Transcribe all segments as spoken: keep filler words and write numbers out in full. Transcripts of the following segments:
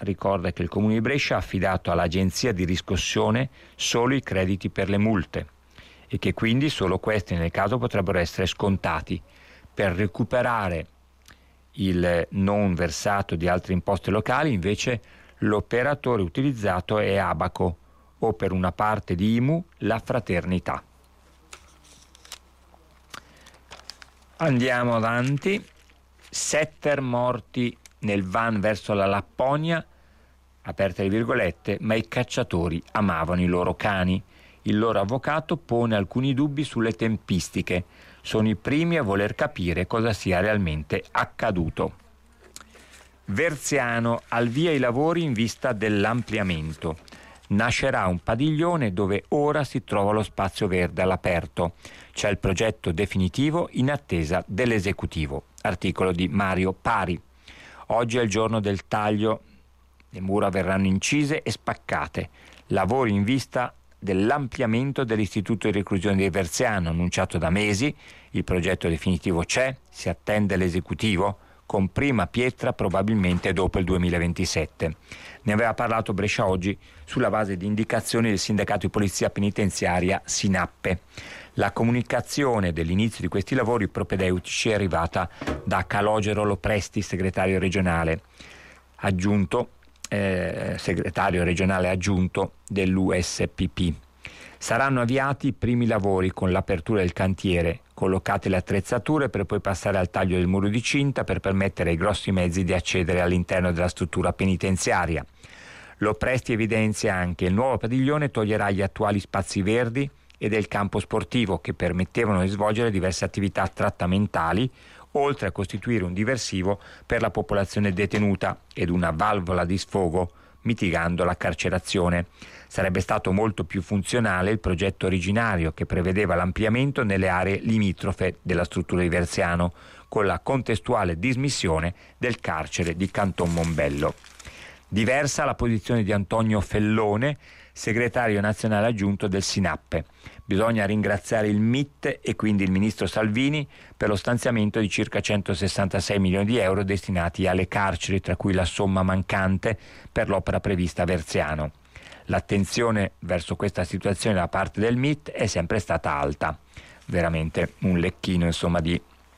ricorda che il Comune di Brescia ha affidato all'agenzia di riscossione solo i crediti per le multe e che quindi solo questi nel caso potrebbero essere scontati. Per recuperare il non versato di altre imposte locali invece l'operatore utilizzato è Abaco o per una parte di I M U la Fraternità. Andiamo avanti. Setter morti nel van verso la Lapponia, aperte le virgolette, ma i cacciatori amavano i loro cani. Il loro avvocato pone alcuni dubbi sulle tempistiche. Sono i primi a voler capire cosa sia realmente accaduto. Verziano, al via i lavori in vista dell'ampliamento. Nascerà un padiglione dove ora si trova lo spazio verde all'aperto. C'è il progetto definitivo in attesa dell'esecutivo. Articolo di Mario Pari. Oggi è il giorno del taglio. Le mura verranno incise e spaccate. Lavori in vista dell'ampliamento dell'istituto di reclusione di Verziano, annunciato da mesi. Il progetto definitivo c'è, si attende l'esecutivo, con prima pietra probabilmente dopo il duemilaventisette. Ne aveva parlato Brescia Oggi sulla base di indicazioni del sindacato di polizia penitenziaria Sinappe. La comunicazione dell'inizio di questi lavori propedeutici è arrivata da Calogero Lopresti, segretario regionale aggiunto eh, segretario regionale aggiunto dell'U S P P. Saranno avviati i primi lavori con l'apertura del cantiere, collocate le attrezzature per poi passare al taglio del muro di cinta per permettere ai grossi mezzi di accedere all'interno della struttura penitenziaria. Lopresti evidenzia anche il nuovo padiglione toglierà gli attuali spazi verdi e del campo sportivo che permettevano di svolgere diverse attività trattamentali, oltre a costituire un diversivo per la popolazione detenuta ed una valvola di sfogo, mitigando la carcerazione. Sarebbe stato molto più funzionale il progetto originario che prevedeva l'ampliamento nelle aree limitrofe della struttura di Verziano, con la contestuale dismissione del carcere di Canton Mombello. Diversa la posizione di Antonio Fellone, segretario nazionale aggiunto del Sinappe. Bisogna ringraziare il M I T e quindi il ministro Salvini per lo stanziamento di circa centosessantasei milioni di euro destinati alle carceri, tra cui la somma mancante per l'opera prevista a Verziano. L'attenzione verso questa situazione da parte del M I T è sempre stata alta. Veramente un lecchino, insomma, di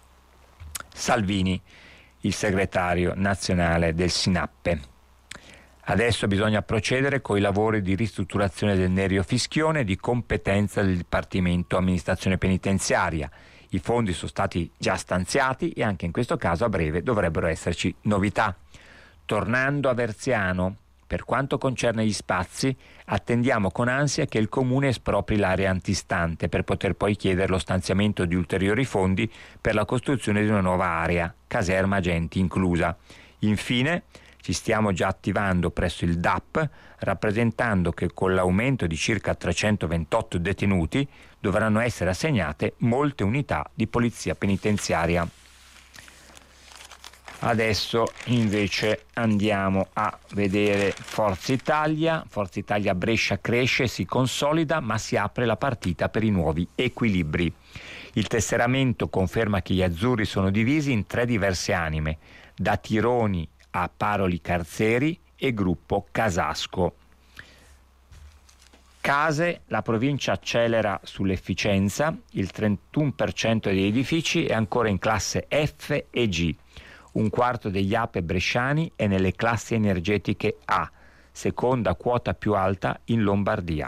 Salvini, il segretario nazionale del Sinappe. Adesso bisogna procedere con i lavori di ristrutturazione del Nerio Fischione, di competenza del Dipartimento Amministrazione Penitenziaria. I fondi sono stati già stanziati e anche in questo caso a breve dovrebbero esserci novità. Tornando a Verziano, per quanto concerne gli spazi, attendiamo con ansia che il Comune espropri l'area antistante per poter poi chiedere lo stanziamento di ulteriori fondi per la costruzione di una nuova area, caserma agenti inclusa. Infine, ci stiamo già attivando presso il D A P, rappresentando che con l'aumento di circa trecentoventotto detenuti dovranno essere assegnate molte unità di polizia penitenziaria. Adesso invece andiamo a vedere Forza Italia. Forza Italia Brescia cresce, si consolida, ma si apre la partita per i nuovi equilibri. Il tesseramento conferma che gli azzurri sono divisi in tre diverse anime, da Tironi a Paroli Carzeri e gruppo Casasco. Case, la provincia accelera sull'efficienza, il trentuno per cento degli edifici è ancora in classe F e G, un quarto degli A P E bresciani è nelle classi energetiche A, seconda quota più alta in Lombardia.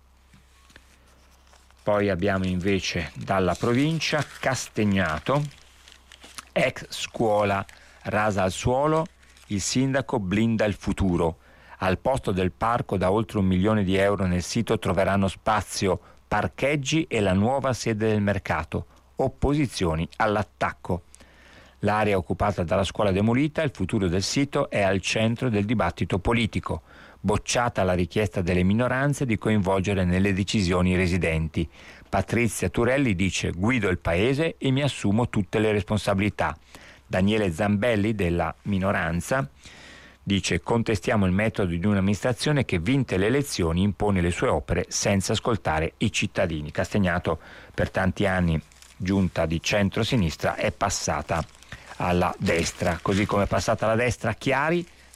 Poi abbiamo invece dalla provincia Castagnato, ex scuola rasa al suolo, il sindaco blinda il futuro. Al posto del parco da oltre un milione di euro nel sito troveranno spazio parcheggi e la nuova sede del mercato. Opposizioni all'attacco. L'area occupata dalla scuola demolita, il futuro del sito è al centro del dibattito politico. Bocciata la richiesta delle minoranze di coinvolgere nelle decisioni i residenti. Patrizia Turelli dice: guido il paese e mi assumo tutte le responsabilità. Daniele Zambelli della minoranza dice: contestiamo il metodo di un'amministrazione che, vinte le elezioni, impone le sue opere senza ascoltare i cittadini. Castagnato, per tanti anni giunta di centro-sinistra, è passata alla destra, così come è passata alla destra Chiari,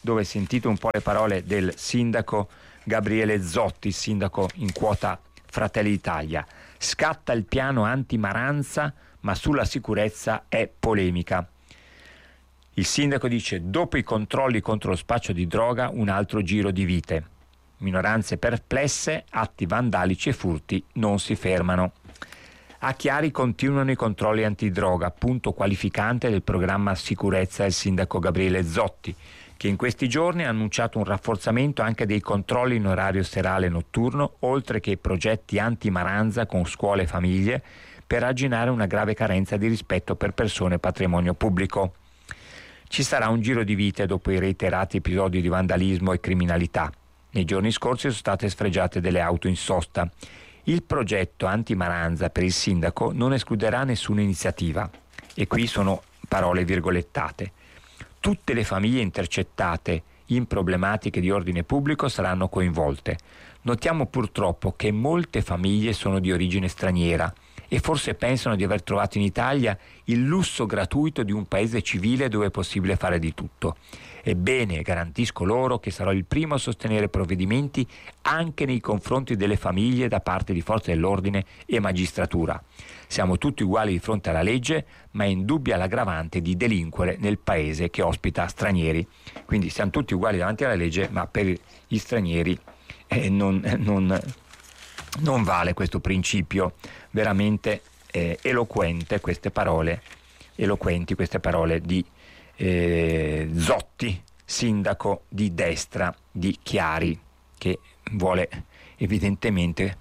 dove sentite un po' le parole del sindaco Gabriele Zotti, sindaco in quota Fratelli d'Italia. Scatta il piano anti-Maranza, ma sulla sicurezza è polemica. Il sindaco dice: dopo i controlli contro lo spaccio di droga, un altro giro di vite. Minoranze perplesse, atti vandalici e furti non si fermano. A Chiari continuano i controlli antidroga, punto qualificante del programma sicurezza del sindaco Gabriele Zotti, che in questi giorni ha annunciato un rafforzamento anche dei controlli in orario serale e notturno, oltre che progetti anti-Maranza con scuole e famiglie, per arginare una grave carenza di rispetto per persone e patrimonio pubblico. Ci sarà un giro di vite dopo i reiterati episodi di vandalismo e criminalità. Nei giorni scorsi sono state sfregiate delle auto in sosta. Il progetto anti-Maranza per il sindaco non escluderà nessuna iniziativa. E qui sono parole virgolettate. Tutte le famiglie intercettate in problematiche di ordine pubblico saranno coinvolte. Notiamo purtroppo che molte famiglie sono di origine straniera e forse pensano di aver trovato in Italia il lusso gratuito di un paese civile dove è possibile fare di tutto. Ebbene, garantisco loro che sarò il primo a sostenere provvedimenti anche nei confronti delle famiglie da parte di forze dell'ordine e magistratura. Siamo tutti uguali di fronte alla legge, ma è indubbia l'aggravante di delinquere nel paese che ospita stranieri. Quindi siamo tutti uguali davanti alla legge, ma per gli stranieri eh, non, non, non vale questo principio. Veramente eh, eloquente queste parole, eloquenti queste parole di Eh, Zotti, sindaco di destra di Chiari, che vuole evidentemente,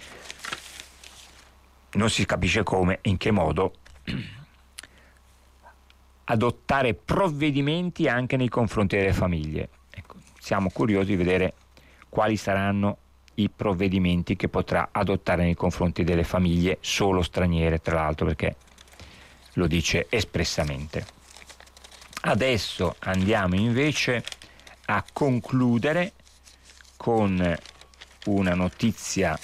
non si capisce come e in che modo, adottare provvedimenti anche nei confronti delle famiglie. Ecco, siamo curiosi di vedere quali saranno i provvedimenti che potrà adottare nei confronti delle famiglie solo straniere, tra l'altro, perché lo dice espressamente. Adesso andiamo invece a concludere con una notizia,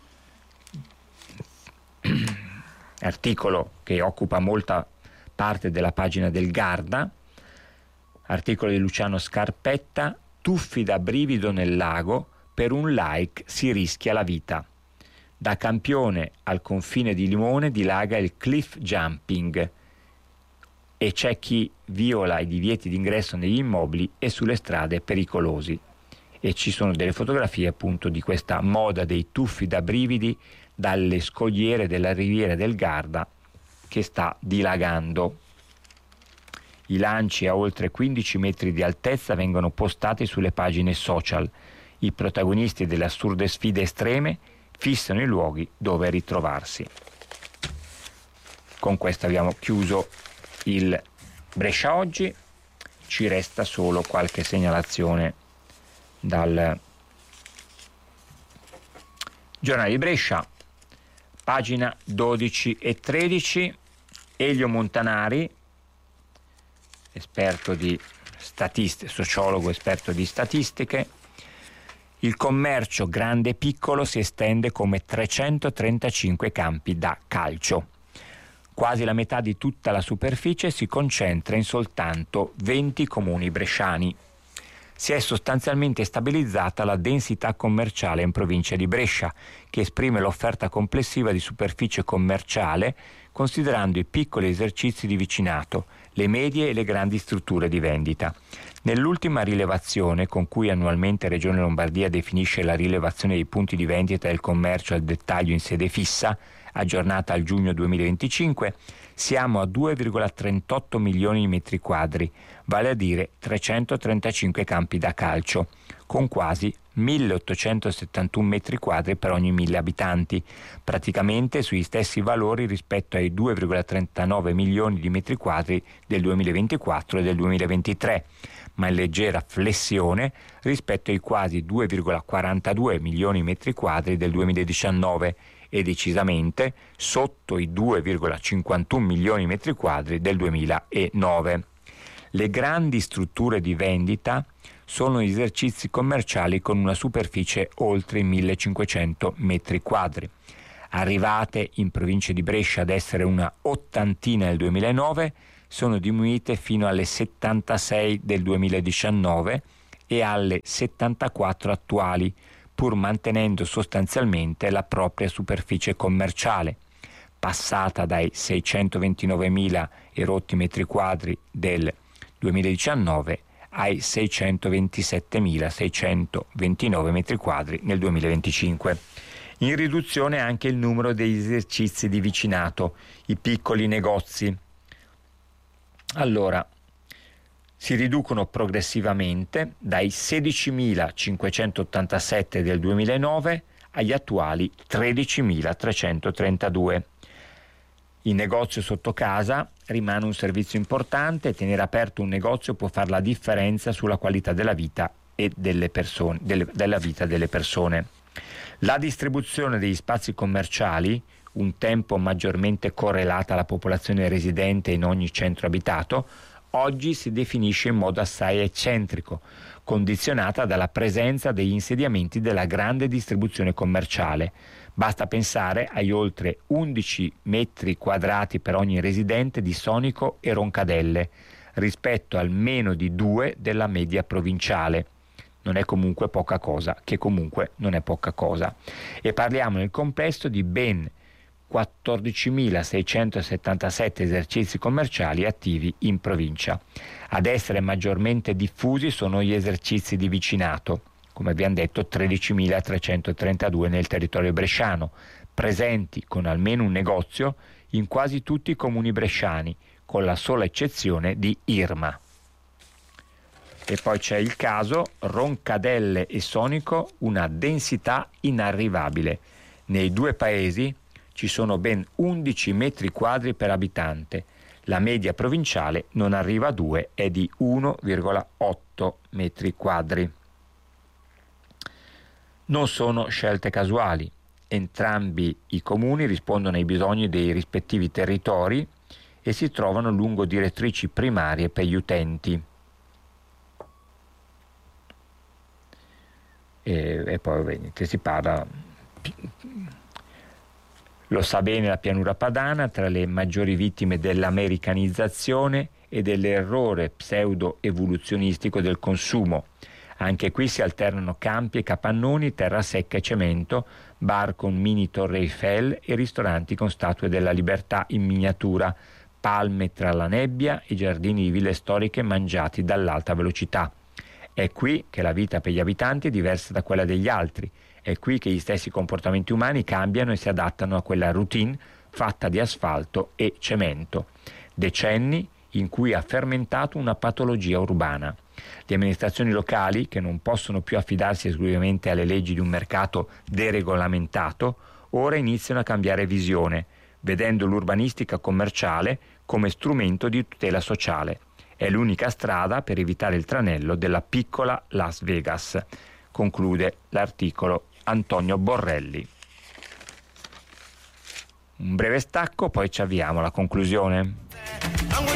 articolo che occupa molta parte della pagina del Garda, articolo di Luciano Scarpetta: tuffi da brivido nel lago, per un like si rischia la vita. Da Campione al confine di Limone dilaga il cliff jumping e c'è chi viola i divieti d'ingresso negli immobili e sulle strade pericolosi. E ci sono delle fotografie appunto di questa moda dei tuffi da brividi dalle scogliere della riviera del Garda che sta dilagando. I lanci a oltre quindici metri di altezza vengono postati sulle pagine social. I protagonisti delle assurde sfide estreme fissano i luoghi dove ritrovarsi. Con questo abbiamo chiuso il Brescia Oggi. Ci resta solo qualche segnalazione dal Giornale di Brescia, pagina dodici e tredici. Elio Montanari, esperto di statistiche, sociologo esperto di statistiche: il commercio grande e piccolo si estende come trecentotrentacinque campi da calcio. Quasi la metà di tutta la superficie si concentra in soltanto venti comuni bresciani. Si è sostanzialmente stabilizzata la densità commerciale in provincia di Brescia, che esprime l'offerta complessiva di superficie commerciale considerando i piccoli esercizi di vicinato, le medie e le grandi strutture di vendita. Nell'ultima rilevazione, con cui annualmente Regione Lombardia definisce la rilevazione dei punti di vendita del commercio al dettaglio in sede fissa, aggiornata al giugno duemilaventicinque, siamo a due virgola trentotto milioni di metri quadri, vale a dire trecentotrentacinque campi da calcio, con quasi milleottocentosettantuno metri quadri per ogni mille abitanti, praticamente sugli stessi valori rispetto ai due virgola trentanove milioni di metri quadri del duemilaventiquattro e del duemilaventitré, ma in leggera flessione rispetto ai quasi due virgola quarantadue milioni di metri quadri del duemiladiciannove e decisamente sotto i due virgola cinquantuno milioni di metri quadri del duemilanove. Le grandi strutture di vendita sono esercizi commerciali con una superficie oltre i millecinquecento metri quadri. Arrivate in provincia di Brescia ad essere una ottantina nel duemilanove, sono diminuite fino alle settantasei del duemiladiciannove e alle settantaquattro attuali, pur mantenendo sostanzialmente la propria superficie commerciale, passata dai seicentoventinovemila e rotti metri quadri del duemiladiciannove ai seicentoventisettemilaseicentoventinove metri quadri nel duemilaventicinque. In riduzione anche il numero degli esercizi di vicinato, i piccoli negozi. Allora, si riducono progressivamente dai sedicimilacinquecentottantasette del duemilanove agli attuali tredicimilatrecentotrentadue. Il negozio sotto casa rimane un servizio importante. Tenere aperto un negozio può fare la differenza sulla qualità della vita e delle persone, delle, della vita delle persone. La distribuzione degli spazi commerciali, un tempo maggiormente correlata alla popolazione residente in ogni centro abitato, oggi si definisce in modo assai eccentrico, condizionata dalla presenza degli insediamenti della grande distribuzione commerciale. Basta pensare agli oltre undici metri quadrati per ogni residente di Sonico e Roncadelle, rispetto al meno di due della media provinciale. Non è comunque poca cosa, che comunque non è poca cosa. E parliamo nel complesso di ben quattordicimilaseicentosettantasette esercizi commerciali attivi in provincia. Ad essere maggiormente diffusi sono gli esercizi di vicinato, come abbiamo detto tredicimilatrecentotrentadue nel territorio bresciano, presenti con almeno un negozio in quasi tutti i comuni bresciani, con la sola eccezione di Irma. E poi c'è il caso Roncadelle e Sonico, una densità inarrivabile. Nei due paesi ci sono ben undici metri quadri per abitante. La media provinciale non arriva a due, è di uno virgola otto metri quadri. Non sono scelte casuali. Entrambi i comuni rispondono ai bisogni dei rispettivi territori e si trovano lungo direttrici primarie per gli utenti. E, e poi ovviamente si parla, lo sa bene la pianura padana, tra le maggiori vittime dell'americanizzazione e dell'errore pseudo-evoluzionistico del consumo. Anche qui si alternano campi e capannoni, terra secca e cemento, bar con mini torre Eiffel e ristoranti con statue della libertà in miniatura, palme tra la nebbia e giardini di ville storiche mangiati dall'alta velocità. È qui che la vita per gli abitanti è diversa da quella degli altri. È qui che gli stessi comportamenti umani cambiano e si adattano a quella routine fatta di asfalto e cemento. Decenni in cui ha fermentato una patologia urbana. Le amministrazioni locali, che non possono più affidarsi esclusivamente alle leggi di un mercato deregolamentato, ora iniziano a cambiare visione, vedendo l'urbanistica commerciale come strumento di tutela sociale. È l'unica strada per evitare il tranello della piccola Las Vegas, conclude l'articolo Antonio Borrelli. Un breve stacco, poi ci avviamo alla conclusione.